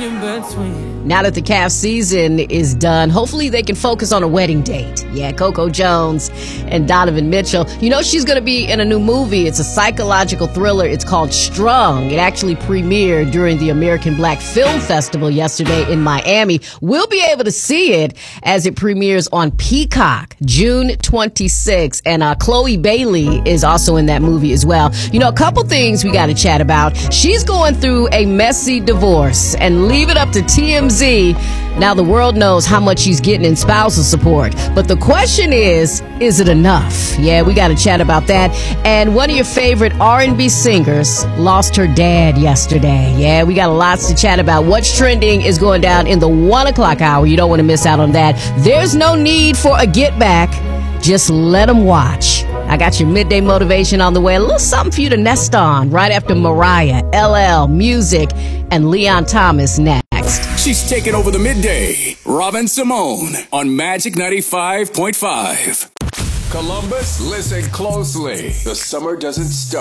Now that the calf season is done, hopefully they can focus on a wedding date. Yeah, Coco Jones and Donovan Mitchell. You know she's going to be in a new movie. It's a psychological thriller. It's called Strung. It actually premiered during the American Black Film Festival yesterday in Miami. We'll be able to see it as it premieres on Peacock June 26th. And Chloe Bailey is also in that movie as well. You know, a couple things we got to chat about. She's going through a messy divorce, and leave it up to TMZ. Now the world knows how much she's getting in spousal support. But the question is it enough? Yeah, we got to chat about that. And one of your favorite R&B singers lost her dad yesterday. Yeah, we got lots to chat about. What's trending is going down in the 1 o'clock hour. You don't want to miss out on that. There's no need for a get back. Just let them watch. I got your midday motivation on the way. A little something for you to nest on right after Mariah, LL, Music, and Leon Thomas next. She's taking over the midday. Robin Simone on Magic 95.5. Columbus, listen closely. The summer doesn't start